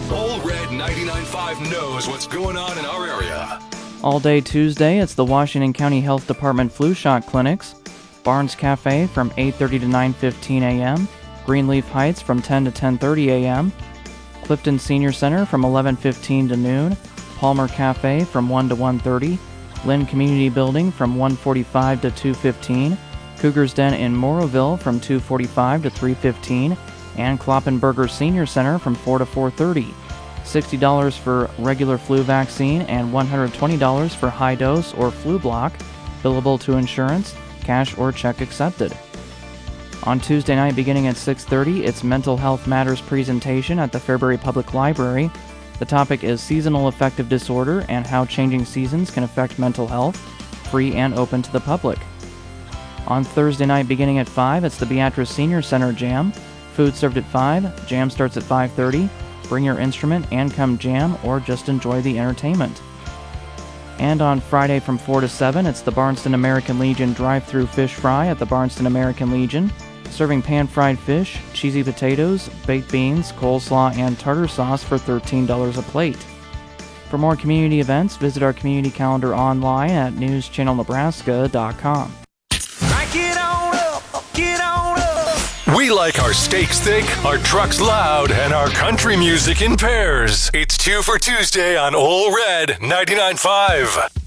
Old Red 99.5 knows what's going on in our area. All day Tuesday, it's the Washington County Health Department flu shot clinics. Barnes Cafe from 8:30 to 9:15 a.m. Greenleaf Heights from 10 to 10:30 a.m. Clifton Senior Center from 11:15 to noon. Palmer Cafe from 1 to 1:30. Lynn Community Building from 1:45 to 2:15. Cougar's Den in Moroville from 2:45 to 3:15. And Kloppenberger Senior Center from 4 to 4:30. $60 for regular flu vaccine and $120 for high dose or flu block, billable to insurance, cash or check accepted. On Tuesday night beginning at 6:30, it's Mental Health Matters presentation at the Fairbury Public Library. The topic is Seasonal Affective Disorder and How Changing Seasons Can Affect Mental Health, free and open to the public. On Thursday night beginning at 5, it's the Beatrice Senior Center Jam. Food served at 5, jam starts at 5:30. Bring your instrument and come jam or just enjoy the entertainment. And on Friday from 4 to 7, it's the Barnston American Legion drive-thru fish fry at the Barnston American Legion, serving pan-fried fish, cheesy potatoes, baked beans, coleslaw, and tartar sauce for $13 a plate. For more community events, visit our community calendar online at newschannelnebraska.com. Get on up, get on up. We like our steaks thick, our trucks loud, and our country music in pairs. It's 2 for Tuesday on Old Red 99.5.